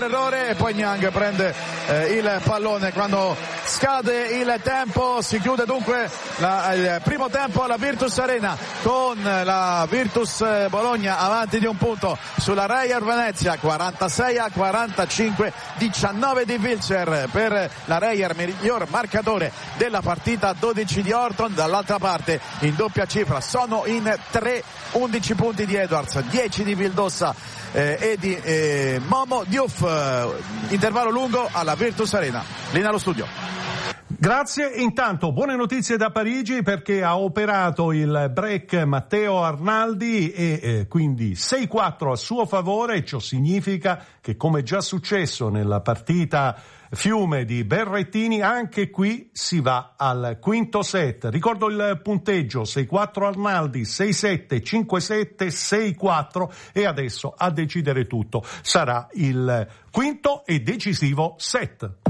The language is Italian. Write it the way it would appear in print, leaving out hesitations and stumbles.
Errore e poi Niang prende il pallone quando scade il tempo. Si chiude dunque il primo tempo alla Virtus Arena con la Virtus Bologna avanti di un punto sulla Reyer Venezia, 46-45, 19 di Wilcher per la Reyer, miglior marcatore della partita, 12 di Orton. Dall'altra parte in doppia cifra sono in 3, 11 punti di Edwards, 10 di Vildossa e di Momo Diouf. Intervallo lungo alla Virtus Arena. Linea allo studio. Grazie. Intanto buone notizie da Parigi, perché ha operato il break Matteo Arnaldi e quindi 6-4 a suo favore. Ciò significa che, come già successo nella partita Fiume di Berrettini, anche qui si va al quinto set. Ricordo il punteggio: 6-4 Arnaldi, 6-7, 5-7, 6-4, e adesso a decidere tutto sarà il quinto e decisivo set.